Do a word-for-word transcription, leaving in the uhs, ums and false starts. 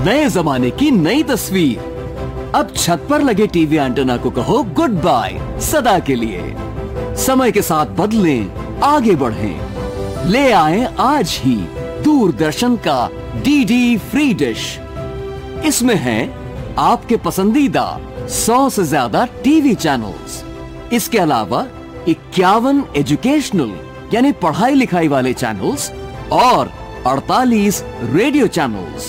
नए जमाने की नई तस्वीर। अब छत पर लगे टीवी एंटेना को कहो गुड बाय सदा के लिए। समय के साथ बदलें, आगे बढ़ें। ले आए आज ही दूरदर्शन का डीडी फ्री डिश। इसमें है आपके पसंदीदा सौ से ज्यादा टीवी चैनल्स। इसके अलावा इक्यावन एजुकेशनल यानी पढ़ाई लिखाई वाले चैनल्स और अड़तालीस रेडियो चैनल्स।